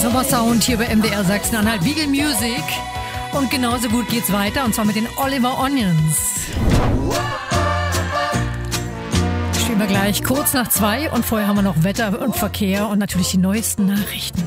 Sommersound hier bei MDR Sachsen-Anhalt, Beagle Music. Und genauso gut geht's weiter, und zwar mit den Oliver Onions. Spielen wir gleich kurz nach 2 und vorher haben wir noch Wetter und Verkehr und natürlich die neuesten Nachrichten.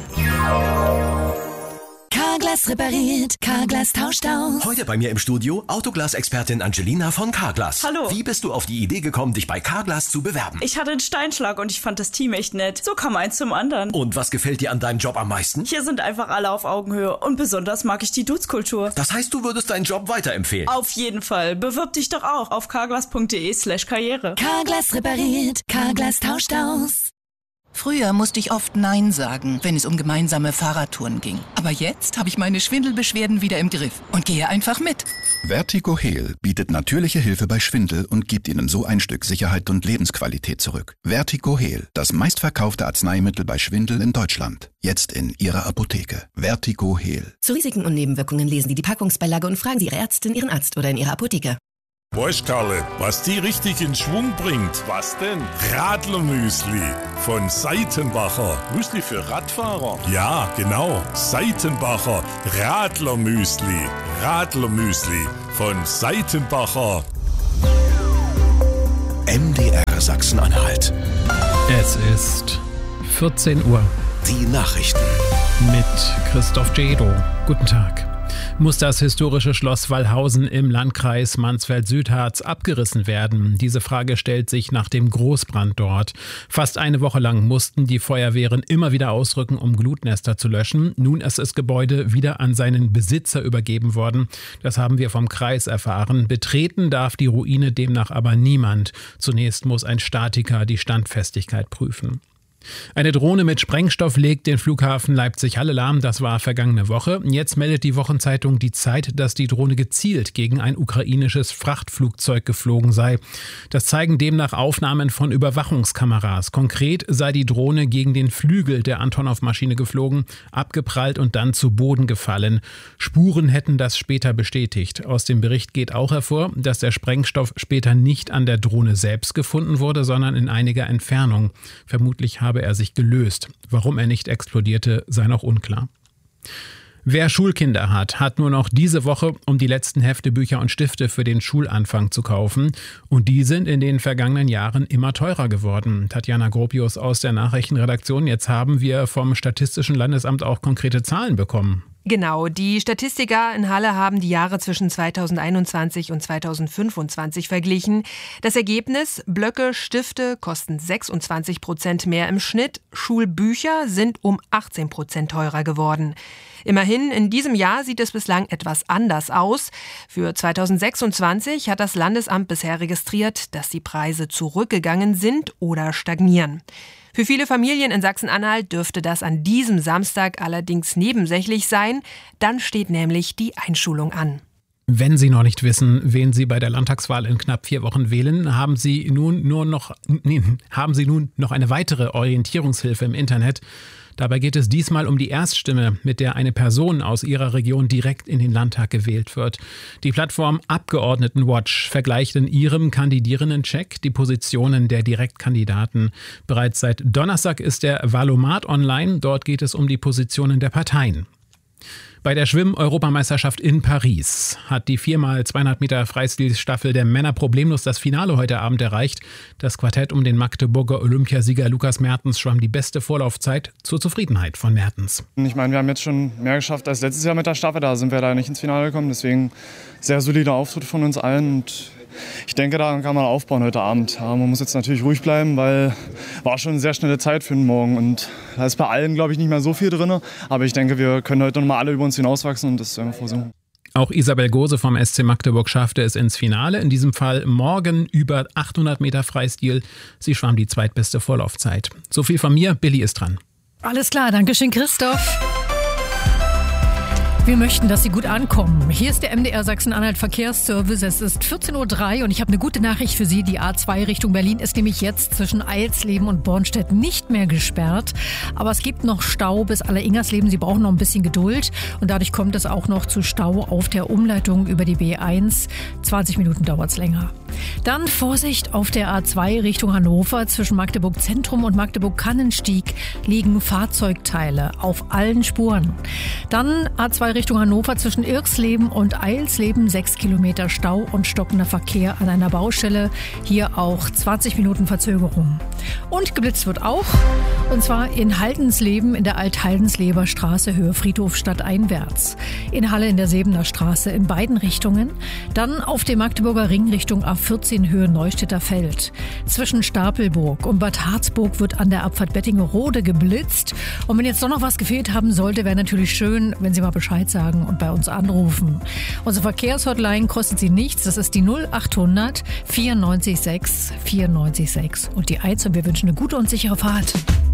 Carglass repariert, Carglass tauscht aus. Heute bei mir im Studio Autoglas-Expertin Angelina von Carglass. Hallo. Wie bist du auf die Idee gekommen, dich bei Carglass zu bewerben? Ich hatte einen Steinschlag und ich fand das Team echt nett. So kam eins zum anderen. Und was gefällt dir an deinem Job am meisten? Hier sind einfach alle auf Augenhöhe und besonders mag ich die Dutzkultur. Das heißt, du würdest deinen Job weiterempfehlen? Auf jeden Fall. Bewirb dich doch auch auf carglass.de/karriere. Carglass repariert, Carglass tauscht aus. Früher musste ich oft Nein sagen, wenn es um gemeinsame Fahrradtouren ging. Aber jetzt habe ich meine Schwindelbeschwerden wieder im Griff und gehe einfach mit. Vertigo Heal bietet natürliche Hilfe bei Schwindel und gibt Ihnen so ein Stück Sicherheit und Lebensqualität zurück. Vertigo Heal, das meistverkaufte Arzneimittel bei Schwindel in Deutschland. Jetzt in Ihrer Apotheke. Vertigo Heal. Zu Risiken und Nebenwirkungen lesen Sie die Packungsbeilage und fragen Sie Ihre Ärztin, Ihren Arzt oder in Ihrer Apotheke. Weißt Karle, was die richtig in Schwung bringt? Was denn? Radlermüsli von Seitenbacher. Müsli für Radfahrer? Ja, genau. Seitenbacher Radlermüsli. Radlermüsli von Seitenbacher. MDR Sachsen-Anhalt. Es ist 14 Uhr. Die Nachrichten. Mit Christoph Jedo. Guten Tag. Muss das historische Schloss Wallhausen im Landkreis Mansfeld-Südharz abgerissen werden? Diese Frage stellt sich nach dem Großbrand dort. Fast eine Woche lang mussten die Feuerwehren immer wieder ausrücken, um Glutnester zu löschen. Nun ist das Gebäude wieder an seinen Besitzer übergeben worden. Das haben wir vom Kreis erfahren. Betreten darf die Ruine demnach aber niemand. Zunächst muss ein Statiker die Standfestigkeit prüfen. Eine Drohne mit Sprengstoff legt den Flughafen Leipzig-Halle lahm, das war vergangene Woche. Jetzt meldet die Wochenzeitung Die Zeit, dass die Drohne gezielt gegen ein ukrainisches Frachtflugzeug geflogen sei. Das zeigen demnach Aufnahmen von Überwachungskameras. Konkret sei die Drohne gegen den Flügel der Antonov-Maschine geflogen, abgeprallt und dann zu Boden gefallen. Spuren hätten das später bestätigt. Aus dem Bericht geht auch hervor, dass der Sprengstoff später nicht an der Drohne selbst gefunden wurde, sondern in einiger Entfernung. Vermutlich habe er sich gelöst. Warum er nicht explodierte, sei noch unklar. Wer Schulkinder hat nur noch diese Woche, um die letzten Hefte, Bücher und Stifte für den Schulanfang zu kaufen. Und die sind in den vergangenen Jahren immer teurer geworden. Tatjana Gropius aus der Nachrichtenredaktion. Jetzt haben wir vom Statistischen Landesamt auch konkrete Zahlen bekommen. Genau, die Statistiker in Halle haben die Jahre zwischen 2021 und 2025 verglichen. Das Ergebnis: Blöcke, Stifte kosten 26% mehr im Schnitt, Schulbücher sind um 18% teurer geworden. Immerhin, in diesem Jahr sieht es bislang etwas anders aus. Für 2026 hat das Landesamt bisher registriert, dass die Preise zurückgegangen sind oder stagnieren. Für viele Familien in Sachsen-Anhalt dürfte das an diesem Samstag allerdings nebensächlich sein. Dann steht nämlich die Einschulung an. Wenn Sie noch nicht wissen, wen Sie bei der Landtagswahl in knapp 4 Wochen wählen, haben Sie nun noch eine weitere Orientierungshilfe im Internet. Dabei geht es diesmal um die Erststimme, mit der eine Person aus ihrer Region direkt in den Landtag gewählt wird. Die Plattform Abgeordnetenwatch vergleicht in ihrem Kandidierenden-Check die Positionen der Direktkandidaten. Bereits seit Donnerstag ist der Wahlomat online. Dort geht es um die Positionen der Parteien. Bei der Schwimm-Europameisterschaft in Paris hat die 4x200 Meter Freistilstaffel der Männer problemlos das Finale heute Abend erreicht. Das Quartett um den Magdeburger Olympiasieger Lukas Mertens schwamm die beste Vorlaufzeit zur Zufriedenheit von Mertens. Ich meine, wir haben jetzt schon mehr geschafft als letztes Jahr mit der Staffel. Da sind wir leider nicht ins Finale gekommen. Deswegen sehr solider Auftritt von uns allen. Und ich denke, daran kann man aufbauen heute Abend. Aber man muss jetzt natürlich ruhig bleiben, weil war schon eine sehr schnelle Zeit für den Morgen. Und da ist bei allen, glaube ich, nicht mehr so viel drin. Aber ich denke, wir können heute noch mal alle über uns hinauswachsen und das werden wir versuchen. Auch Isabel Gose vom SC Magdeburg schaffte es ins Finale. In diesem Fall morgen über 800 Meter Freistil. Sie schwamm die zweitbeste Vorlaufzeit. So viel von mir, Billy ist dran. Alles klar, danke schön, Christoph. Wir möchten, dass Sie gut ankommen. Hier ist der MDR Sachsen-Anhalt Verkehrsservice. Es ist 14:03 Uhr und ich habe eine gute Nachricht für Sie. Die A2 Richtung Berlin ist nämlich jetzt zwischen Eilsleben und Bornstedt nicht mehr gesperrt. Aber es gibt noch Stau bis Alleringersleben. Sie brauchen noch ein bisschen Geduld. Und dadurch kommt es auch noch zu Stau auf der Umleitung über die B1. 20 Minuten dauert es länger. Dann Vorsicht auf der A2 Richtung Hannover. Zwischen Magdeburg Zentrum und Magdeburg Kannenstieg liegen Fahrzeugteile auf allen Spuren. Dann A2 Richtung Hannover zwischen Irxleben und Eilsleben 6 Kilometer Stau und stockender Verkehr an einer Baustelle. Hier auch 20 Minuten Verzögerung. Und geblitzt wird auch, und zwar in Haldensleben in der Alt-Haldensleber Straße Höhe Friedhof stadteinwärts. In Halle in der Sebener Straße in beiden Richtungen. Dann auf dem Magdeburger Ring Richtung A14 Höhe Neustädter Feld. Zwischen Stapelburg und Bad Harzburg wird an der Abfahrt Bettingerode geblitzt. Und wenn jetzt doch noch was gefehlt haben sollte, wäre natürlich schön, wenn Sie mal Bescheid sagen und bei uns anrufen. Unsere Verkehrshotline kostet Sie nichts. Das ist die 0800 94 6 94 6 und die 1. Und wir wünschen eine gute und sichere Fahrt.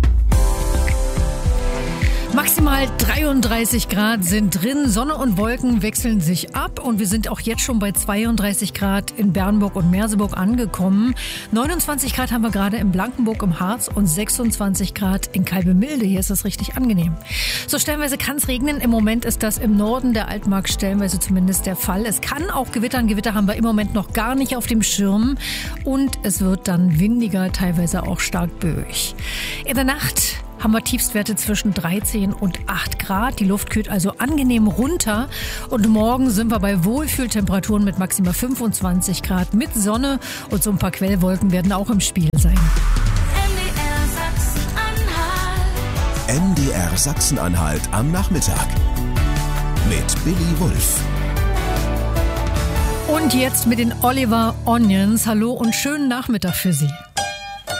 Maximal 33 Grad sind drin, Sonne und Wolken wechseln sich ab und wir sind auch jetzt schon bei 32 Grad in Bernburg und Merseburg angekommen. 29 Grad haben wir gerade in Blankenburg im Harz und 26 Grad in Kalbemilde. Hier ist es richtig angenehm. So stellenweise kann es regnen. Im Moment ist das im Norden der Altmark stellenweise zumindest der Fall. Es kann auch gewittern. Gewitter haben wir im Moment noch gar nicht auf dem Schirm und es wird dann windiger, teilweise auch stark böig. In der Nacht haben wir Tiefstwerte zwischen 13 und 8 Grad. Die Luft kühlt also angenehm runter. Und morgen sind wir bei Wohlfühltemperaturen mit maximal 25 Grad mit Sonne. Und so ein paar Quellwolken werden auch im Spiel sein. MDR Sachsen-Anhalt am Nachmittag. Mit Billy Wulff. Und jetzt mit den Oliver Onions. Hallo und schönen Nachmittag für Sie.